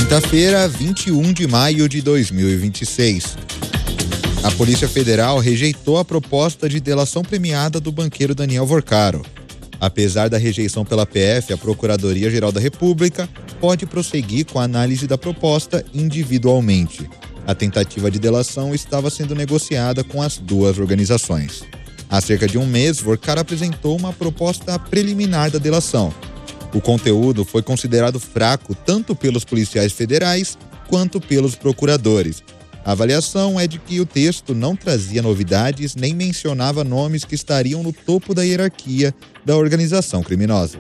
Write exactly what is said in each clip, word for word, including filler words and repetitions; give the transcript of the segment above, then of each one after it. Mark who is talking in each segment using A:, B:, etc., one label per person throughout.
A: Quinta-feira, vinte e um de maio de dois mil e vinte e seis. A Polícia Federal rejeitou a proposta de delação premiada do banqueiro Daniel Vorcaro. Apesar da rejeição pela P F, a Procuradoria-Geral da República pode prosseguir com a análise da proposta individualmente. A tentativa de delação estava sendo negociada com as duas organizações. Há cerca de um mês, Vorcaro apresentou uma proposta preliminar da delação. O conteúdo foi considerado fraco tanto pelos policiais federais quanto pelos procuradores. A avaliação é de que o texto não trazia novidades nem mencionava nomes que estariam no topo da hierarquia da organização criminosa.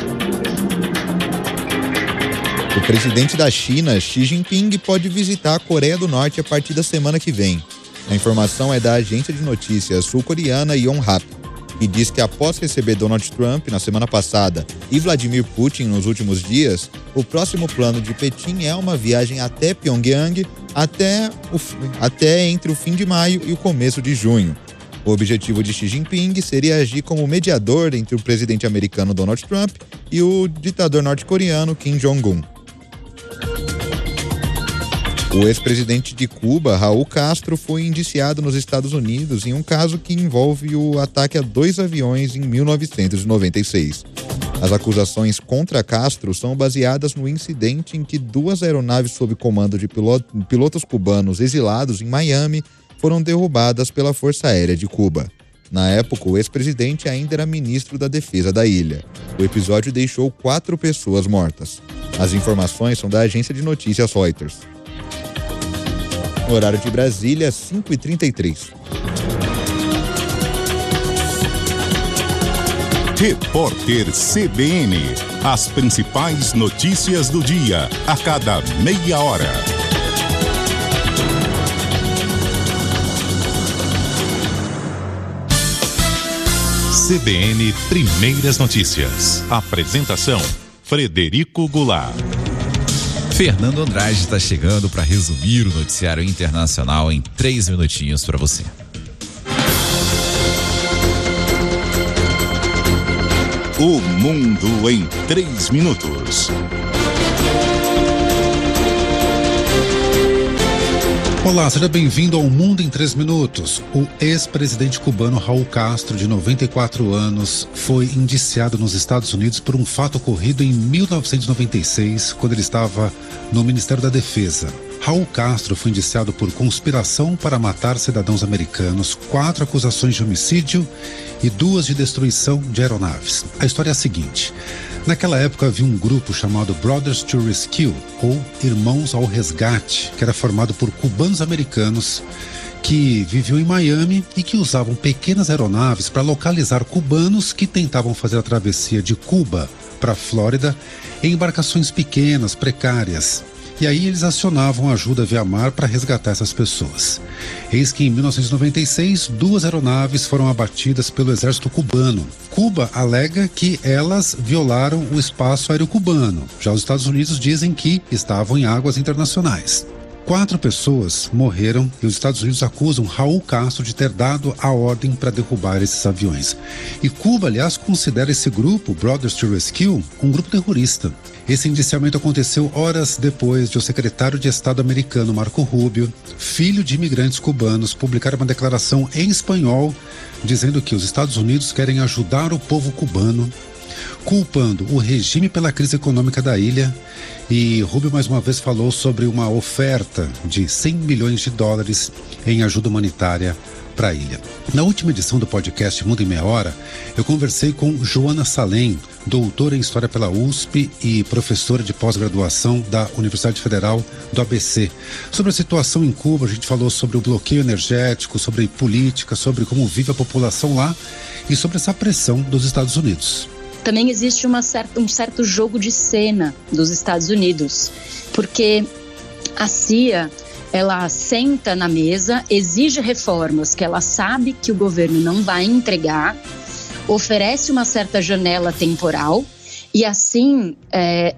A: O presidente da China, Xi Jinping, pode visitar a Coreia do Norte a partir da semana que vem. A informação é da agência de notícias sul-coreana Yonhap, que diz que após receber Donald Trump na semana passada e Vladimir Putin nos últimos dias, o próximo plano de Pequim é uma viagem até Pyongyang até, o, até entre o fim de maio e o começo de junho. O objetivo de Xi Jinping seria agir como mediador entre o presidente americano Donald Trump e o ditador norte-coreano Kim Jong-un. O ex-presidente de Cuba, Raul Castro, foi indiciado nos Estados Unidos em um caso que envolve o ataque a dois aviões em mil novecentos e noventa e seis. As acusações contra Castro são baseadas no incidente em que duas aeronaves sob comando de pilotos cubanos exilados em Miami foram derrubadas pela Força Aérea de Cuba. Na época, o ex-presidente ainda era ministro da Defesa da ilha. O episódio deixou quatro pessoas mortas. As informações são da agência de notícias Reuters. No horário de Brasília, cinco e trinta e três.
B: Repórter C B N. As principais notícias do dia, a cada meia hora. C B N Primeiras Notícias. Apresentação: Frederico Goulart.
C: Fernando Andrade está chegando para resumir o noticiário internacional em três minutinhos para você.
B: O mundo em três minutos.
D: Olá, seja bem-vindo ao Mundo em três minutos. O ex-presidente cubano Raul Castro, de noventa e quatro anos, foi indiciado nos Estados Unidos por um fato ocorrido em mil novecentos e noventa e seis, quando ele estava no Ministério da Defesa. Raul Castro foi indiciado por conspiração para matar cidadãos americanos, quatro acusações de homicídio e duas de destruição de aeronaves. A história é a seguinte: naquela época havia um grupo chamado Brothers to Rescue, ou Irmãos ao Resgate, que era formado por cubanos americanos que viviam em Miami e que usavam pequenas aeronaves para localizar cubanos que tentavam fazer a travessia de Cuba para a Flórida em embarcações pequenas, precárias. E aí eles acionavam ajuda via mar para resgatar essas pessoas. Eis que em mil novecentos e noventa e seis, duas aeronaves foram abatidas pelo exército cubano. Cuba alega que elas violaram o espaço aéreo cubano. Já os Estados Unidos dizem que estavam em águas internacionais. Quatro pessoas morreram e os Estados Unidos acusam Raul Castro de ter dado a ordem para derrubar esses aviões. E Cuba, aliás, considera esse grupo, Brothers to Rescue, um grupo terrorista. Esse indiciamento aconteceu horas depois de o secretário de Estado americano Marco Rubio, filho de imigrantes cubanos, publicar uma declaração em espanhol dizendo que os Estados Unidos querem ajudar o povo cubano, culpando o regime pela crise econômica da ilha. E Rubio mais uma vez falou sobre uma oferta de cem milhões de dólares em ajuda humanitária para a ilha. Na última edição do podcast Mundo em Meia Hora, eu conversei com Joana Salem, doutora em História pela U S P e professora de pós-graduação da Universidade Federal do A B C. Sobre a situação em Cuba, a gente falou sobre o bloqueio energético, sobre política, sobre como vive a população lá e sobre essa pressão dos Estados Unidos.
E: Também existe uma certa, um certo jogo de cena dos Estados Unidos, porque a C I A, ela senta na mesa, exige reformas que ela sabe que o governo não vai entregar, oferece uma certa janela temporal e assim é,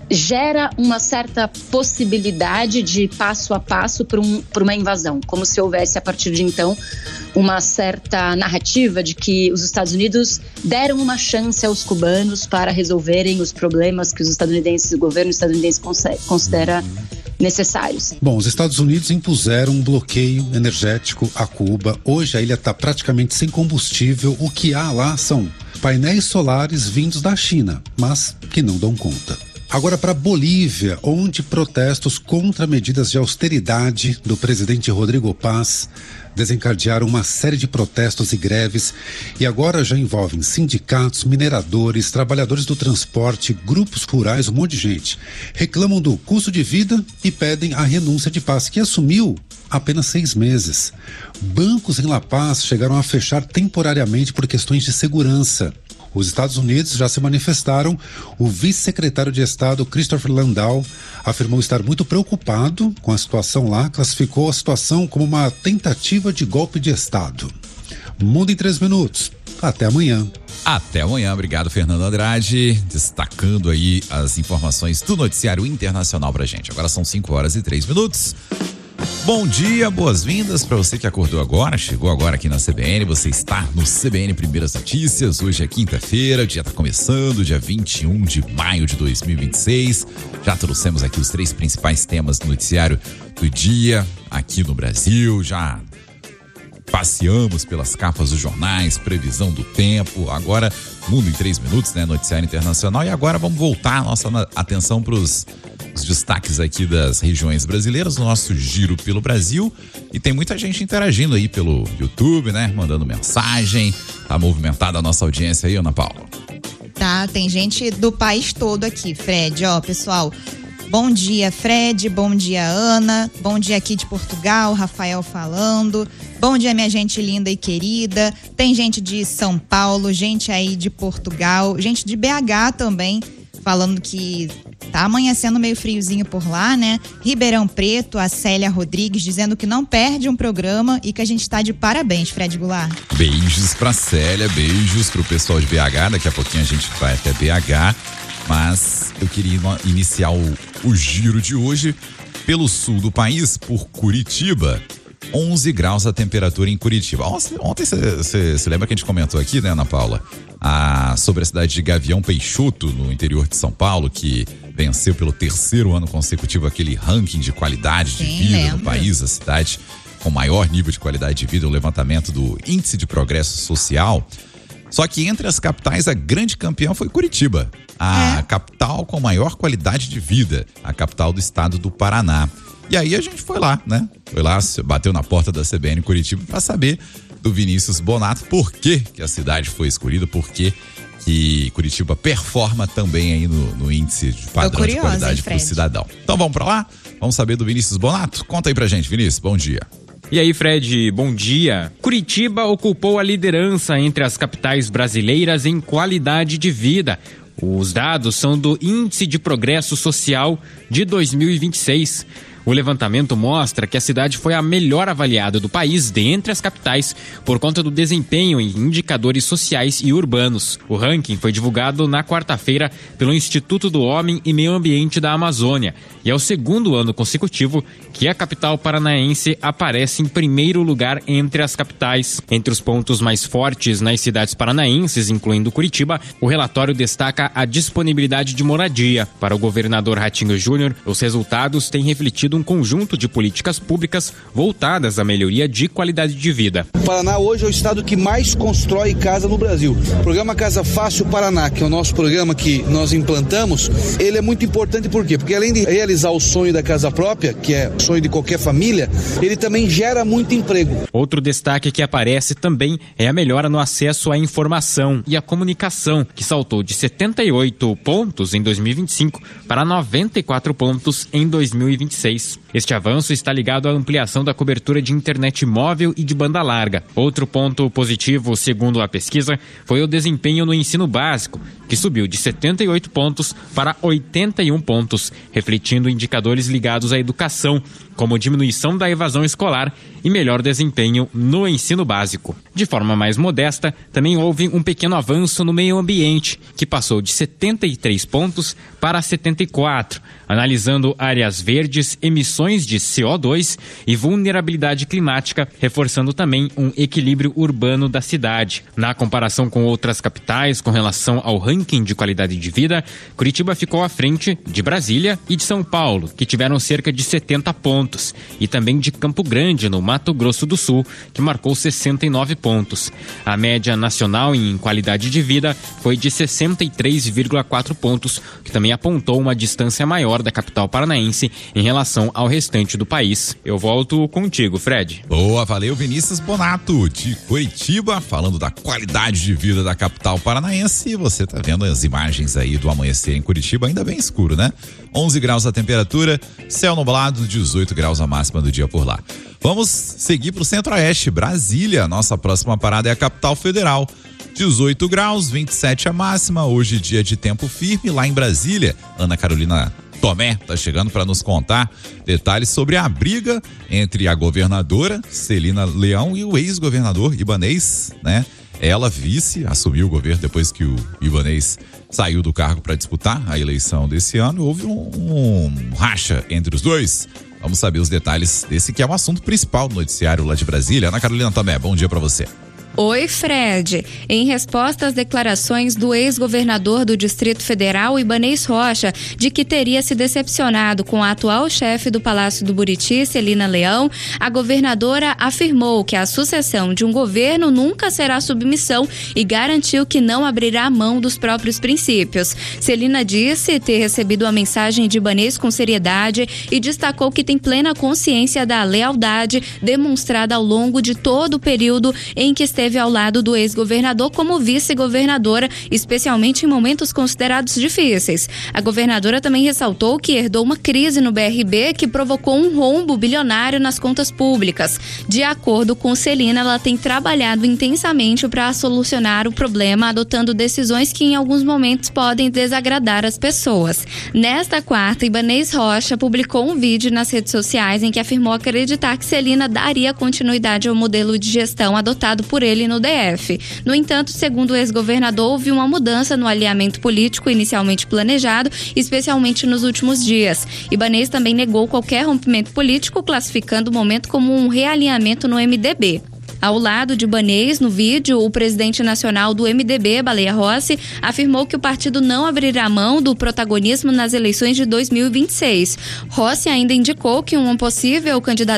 E: gera uma certa possibilidade de passo a passo para um, para uma invasão, como se houvesse a partir de então uma certa narrativa de que os Estados Unidos deram uma chance aos cubanos para resolverem os problemas que os estadunidenses, o governo estadunidense considera necessários.
D: Bom, os Estados Unidos impuseram um bloqueio energético a Cuba. Hoje a ilha está praticamente sem combustível. O que há lá são painéis solares vindos da China, mas que não dão conta. Agora para Bolívia, onde protestos contra medidas de austeridade do presidente Rodrigo Paz desencadearam uma série de protestos e greves e agora já envolvem sindicatos, mineradores, trabalhadores do transporte, grupos rurais, um monte de gente. Reclamam do custo de vida e pedem a renúncia de Paz, que assumiu há apenas seis meses. Bancos em La Paz chegaram a fechar temporariamente por questões de segurança. Os Estados Unidos já se manifestaram. O vice-secretário de Estado, Christopher Landau, afirmou estar muito preocupado com a situação lá, classificou a situação como uma tentativa de golpe de Estado. Mundo em três minutos. Até amanhã.
C: Até amanhã. Obrigado, Fernando Andrade, destacando aí as informações do noticiário internacional pra gente. Agora são cinco horas e três minutos. Bom dia, boas-vindas para você que acordou agora, chegou agora aqui na C B N, você está no C B N Primeiras Notícias. Hoje é quinta-feira, o dia está começando, dia vinte e um de maio de dois mil e vinte e seis. Já trouxemos aqui os três principais temas do noticiário do dia aqui no Brasil, já passeamos pelas capas dos jornais, previsão do tempo, agora Mundo em três minutos, né, noticiário internacional, e agora vamos voltar a nossa atenção para os os destaques aqui das regiões brasileiras, o nosso giro pelo Brasil, e tem muita gente interagindo aí pelo YouTube, né, mandando mensagem, tá movimentada a nossa audiência aí, Ana Paula?
F: Tá, tem gente do país todo aqui, Fred, ó, pessoal, bom dia, Fred, bom dia, Ana, bom dia aqui de Portugal, Rafael falando, bom dia, minha gente linda e querida, tem gente de São Paulo, gente aí de Portugal, gente de B H também, falando que tá amanhecendo meio friozinho por lá, né? Ribeirão Preto, a Célia Rodrigues dizendo que não perde um programa e que a gente tá de parabéns, Fred Goulart.
C: Beijos pra Célia, beijos pro pessoal de B H, daqui a pouquinho a gente vai até B H, mas eu queria iniciar o, o giro de hoje pelo sul do país, por Curitiba. onze graus a temperatura em Curitiba. Ontem você lembra que a gente comentou aqui, né, Ana Paula? A, sobre a cidade de Gavião Peixoto, no interior de São Paulo, que venceu pelo terceiro ano consecutivo aquele ranking de qualidade de Sim, vida lembro. no país, a cidade com maior nível de qualidade de vida, o levantamento do Índice de Progresso Social. Só que entre as capitais, a grande campeã foi Curitiba, a é. capital com maior qualidade de vida, a capital do estado do Paraná. E aí a gente foi lá, né? Foi lá, bateu na porta da C B N Curitiba para saber do Vinícius Bonato por que que a cidade foi escolhida, por que que Curitiba performa também aí no, no índice de padrão curiosa, de qualidade para o cidadão. Então vamos para lá? Vamos saber do Vinícius Bonato? Conta aí pra gente, Vinícius, bom dia.
G: E aí, Fred, bom dia. Curitiba ocupou a liderança entre as capitais brasileiras em qualidade de vida. Os dados são do Índice de Progresso Social de dois mil e vinte e seis. O levantamento mostra que a cidade foi a melhor avaliada do país dentre as capitais por conta do desempenho em indicadores sociais e urbanos. O ranking foi divulgado na quarta-feira pelo Instituto do Homem e Meio Ambiente da Amazônia e é o segundo ano consecutivo que a capital paranaense aparece em primeiro lugar entre as capitais. Entre os pontos mais fortes nas cidades paranaenses, incluindo Curitiba, o relatório destaca a disponibilidade de moradia. Para o governador Ratinho Júnior, os resultados têm refletido um conjunto de políticas públicas voltadas à melhoria de qualidade de vida.
H: O Paraná hoje é o estado que mais constrói casa no Brasil. O programa Casa Fácil Paraná, que é o nosso programa que nós implantamos, ele é muito importante por quê? Porque além de realizar o sonho da casa própria, que é o sonho de qualquer família, ele também gera muito emprego.
G: Outro destaque que aparece também é a melhora no acesso à informação e à comunicação, que saltou de setenta e oito pontos em dois mil e vinte e cinco para noventa e quatro pontos em dois mil e vinte e seis. Este avanço está ligado à ampliação da cobertura de internet móvel e de banda larga. Outro ponto positivo, segundo a pesquisa, foi o desempenho no ensino básico, que subiu de setenta e oito pontos para oitenta e um pontos, refletindo indicadores ligados à educação, como diminuição da evasão escolar e melhor desempenho no ensino básico. De forma mais modesta, também houve um pequeno avanço no meio ambiente, que passou de setenta e três pontos para setenta e quatro, analisando áreas verdes, emissões emissões de C O dois e vulnerabilidade climática, reforçando também um equilíbrio urbano da cidade. Na comparação com outras capitais com relação ao ranking de qualidade de vida, Curitiba ficou à frente de Brasília e de São Paulo, que tiveram cerca de setenta pontos, e também de Campo Grande, no Mato Grosso do Sul, que marcou sessenta e nove pontos. A média nacional em qualidade de vida foi de sessenta e três vírgula quatro pontos, que também apontou uma distância maior da capital paranaense em relação ao restante do país. Eu volto contigo, Fred.
C: Boa, valeu, Vinícius Bonato, de Curitiba, falando da qualidade de vida da capital paranaense. E você tá vendo as imagens aí do amanhecer em Curitiba, ainda bem escuro, né? onze graus a temperatura, céu nublado, dezoito graus a máxima do dia por lá. Vamos seguir para o Centro-Oeste, Brasília. Nossa próxima parada é a capital federal. dezoito graus, vinte e sete a máxima. Hoje, dia de tempo firme lá em Brasília. Ana Carolina Tomé está chegando para nos contar detalhes sobre a briga entre a governadora Celina Leão e o ex-governador Ibanez, né? Ela, vice, assumiu o governo depois que o Ibanez saiu do cargo para disputar a eleição desse ano. Houve um, um racha entre os dois. Vamos saber os detalhes desse que é o assunto principal do noticiário lá de Brasília. Ana Carolina Tomé, bom dia para você.
I: Oi, Fred. Em resposta às declarações do ex-governador do Distrito Federal, Ibanez Rocha, de que teria se decepcionado com a atual chefe do Palácio do Buriti, Celina Leão, a governadora afirmou que a sucessão de um governo nunca será submissão e garantiu que não abrirá mão dos próprios princípios. Celina disse ter recebido a mensagem de Ibanez com seriedade e destacou que tem plena consciência da lealdade demonstrada ao longo de todo o período em que esteve esteve ao lado do ex-governador como vice-governadora, especialmente em momentos considerados difíceis. A governadora também ressaltou que herdou uma crise no B R B que provocou um rombo bilionário nas contas públicas. De acordo com Celina, ela tem trabalhado intensamente para solucionar o problema, adotando decisões que em alguns momentos podem desagradar as pessoas. Nesta quarta, Ibanez Rocha publicou um vídeo nas redes sociais em que afirmou acreditar que Celina daria continuidade ao modelo de gestão adotado por ele no D F. No entanto, segundo o ex-governador, houve uma mudança no alinhamento político inicialmente planejado, especialmente nos últimos dias. Ibanez também negou qualquer rompimento político, classificando o momento como um realinhamento no M D B. Ao lado de Ibanez, no vídeo, o presidente nacional do M D B, Baleia Rossi, afirmou que o partido não abrirá mão do protagonismo nas eleições de dois mil e vinte e seis. Rossi ainda indicou que uma possível candidatura